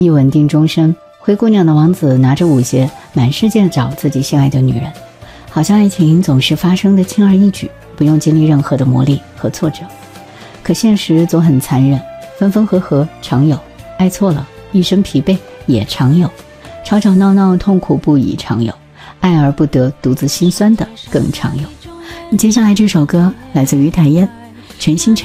一稳定终身。灰姑娘的王子拿着舞鞋满世界找自己心爱的女人，好像爱情总是发生的轻而易举，不用经历任何的磨砺和挫折。可现实总很残忍，分分合合常有，爱错了一身疲惫也常有，吵吵闹闹痛苦不已常有，爱而不得独自心酸的更常有。接下来这首歌来自于台烟，全心全